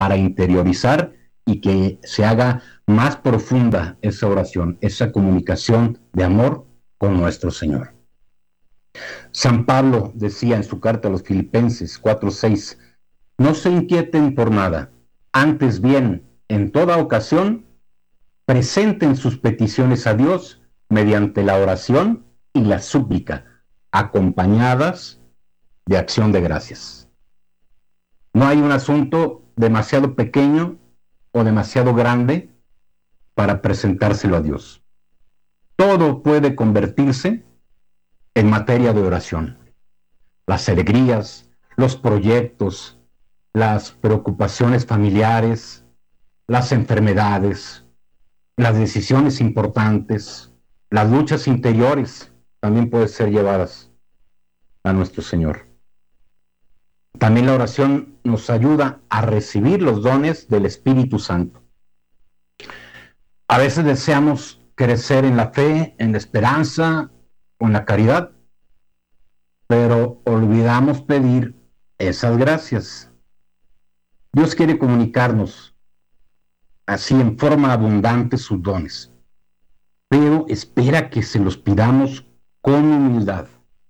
para interiorizar y que se haga más profunda esa oración, esa comunicación de amor con nuestro Señor. San Pablo decía en su carta a los Filipenses 4:6, no se inquieten por nada, antes bien, en toda ocasión, presenten sus peticiones a Dios mediante la oración y la súplica, acompañadas de acción de gracias. No hay un asunto demasiado pequeño o demasiado grande para presentárselo a Dios. Todo puede convertirse en materia de oración. Las alegrías, los proyectos, las preocupaciones familiares, las enfermedades, las decisiones importantes, las luchas interiores también pueden ser llevadas a nuestro Señor. También la oración nos ayuda a recibir los dones del Espíritu Santo. A veces deseamos crecer en la fe, en la esperanza o en la caridad, pero olvidamos pedir esas gracias. Dios quiere comunicarnos así en forma abundante sus dones, pero espera que se los pidamos con humildad.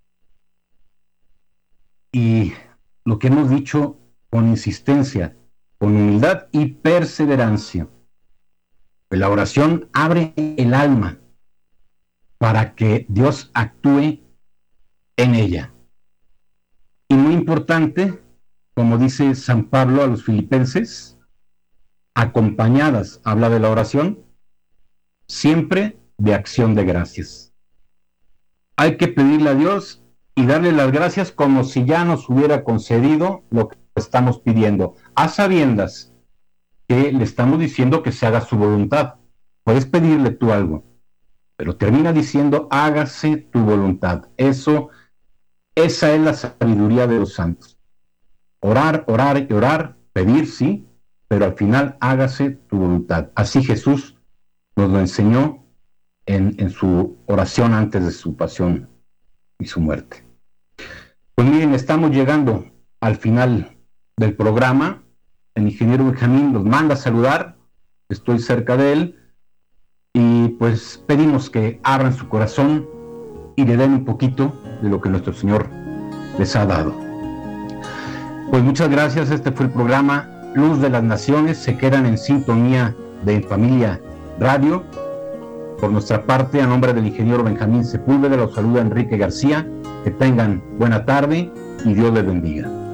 Y lo que hemos dicho, con insistencia, con humildad y perseverancia. La oración abre el alma para que Dios actúe en ella. Y muy importante, como dice San Pablo a los Filipenses, acompañadas, habla de la oración, siempre de acción de gracias. Hay que pedirle a Dios y darle las gracias como si ya nos hubiera concedido lo que estamos pidiendo, a sabiendas que le estamos diciendo que se haga su voluntad. Puedes pedirle tú algo, pero termina diciendo, hágase tu voluntad. Esa es la sabiduría de los santos. Orar, orar y orar, pedir sí, pero al final hágase tu voluntad. Así Jesús nos lo enseñó en su oración antes de su pasión y su muerte. Pues miren, estamos llegando al final del programa. El ingeniero Benjamín nos manda a saludar, estoy cerca de él, y pues pedimos que abran su corazón y le den un poquito de lo que nuestro Señor les ha dado. Pues muchas gracias, este fue el programa Luz de las Naciones. Se quedan en sintonía de En Familia Radio. Por nuestra parte, a nombre del ingeniero Benjamín Sepúlveda, los saluda Enrique García. Que tengan buena tarde y Dios les bendiga.